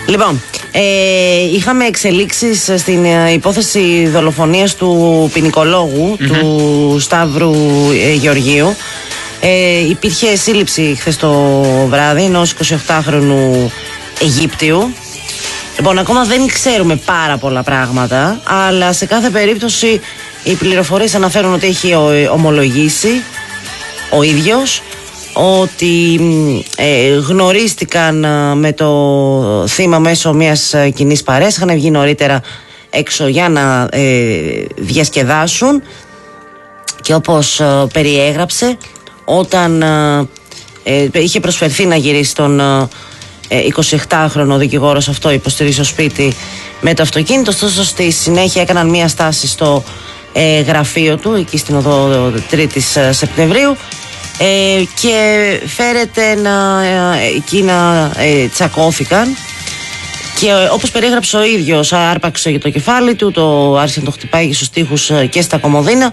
Λοιπόν, είχαμε εξελίξεις στην υπόθεση δολοφονίας του ποινικολόγου του Σταύρου Γεωργίου. Υπήρχε σύλληψη χθες το βράδυ ενός 28χρονου Αιγύπτιου. Λοιπόν, ακόμα δεν ξέρουμε πάρα πολλά πράγματα, αλλά σε κάθε περίπτωση οι πληροφορίες αναφέρουν ότι έχει ομολογήσει ο ίδιος, ότι γνωρίστηκαν με το θύμα μέσω μιας κοινής παρέας, είχαν βγει νωρίτερα έξω για να διασκεδάσουν, και όπως περιέγραψε, όταν είχε προσφερθεί να γυρίσει τον 27χρονο δικηγόρος αυτό, υποστηρίζει στο σπίτι με το αυτοκίνητο, ωστόσο στη συνέχεια έκαναν μια στάση στο γραφείο του εκεί στην οδό 3ης Σεπτεμβρίου, και φέρεται εκεί να τσακώθηκαν, και όπως περιέγραψε ο ίδιος, άρπαξε για το κεφάλι του, άρχισε να το χτυπάει στους τοίχους και στα κομοδίνα,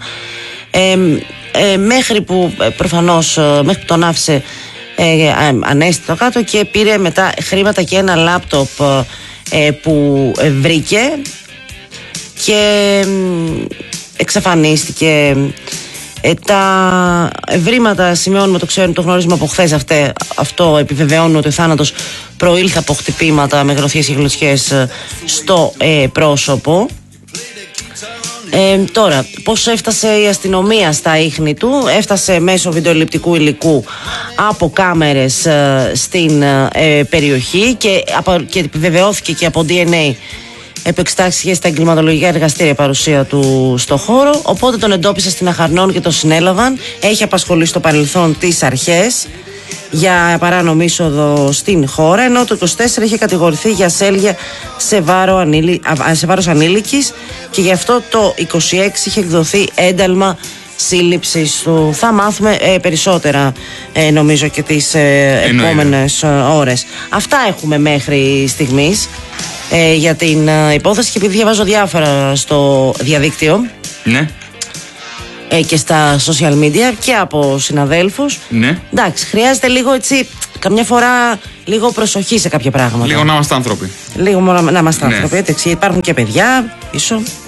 μέχρι που προφανώς μέχρι που τον άφησε ανέστητο κάτω, και πήρε μετά χρήματα και ένα λάπτοπ που βρήκε, και εξαφανίστηκε. Τα ευρήματα σημειώνουμε, το ξέρουμε, το γνωρίζουμε από χθες, αυτό επιβεβαιώνουν ότι ο θάνατος προήλθε από χτυπήματα με γροθιές και γλωσσιές στο πρόσωπο. Τώρα, πώς έφτασε η αστυνομία στα ίχνη του? Έφτασε μέσω βιντεοληπτικού υλικού από κάμερες στην περιοχή, και επιβεβαιώθηκε και από DNA επεξτάξει στα εγκληματολογικά εργαστήρια παρουσία του στο χώρο. Οπότε τον εντόπισε στην Αχαρνών και τον συνέλαβαν. Έχει απασχολήσει στο παρελθόν τις αρχές για παράνομη είσοδο στην χώρα, ενώ το 24 είχε κατηγορηθεί για ασέλγεια σε βάρος ανήλικης, και γι' αυτό το 26 είχε εκδοθεί ένταλμα σύλληψης του. Θα μάθουμε περισσότερα νομίζω και τις επόμενες ώρες. Αυτά έχουμε μέχρι στιγμής για την υπόθεση, και επειδή διαβάζω διάφορα στο διαδίκτυο, ναι, και στα social media και από συναδέλφους, ναι, εντάξει, χρειάζεται λίγο έτσι, καμιά φορά λίγο προσοχή σε κάποια πράγματα. Λίγο να είμαστε άνθρωποι. Λίγο να είμαστε άνθρωποι, έτσι, υπάρχουν και παιδιά πίσω.